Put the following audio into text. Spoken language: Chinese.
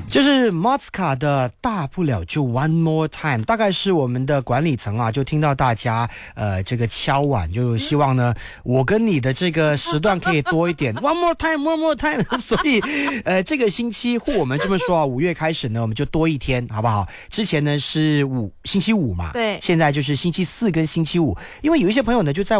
就是 Mozka 的大不了就 One More Time， 大概是我们的管理层啊，就听到大家这个敲碗，就希望呢我跟你的这个时段可以多一点One More Time One More Time 所以这个星期或我们这么说啊，5月开始呢我们就多一天好不好？之前呢是星期五嘛， 对， 现在就是星期4跟星期5，因为有一些朋友呢就在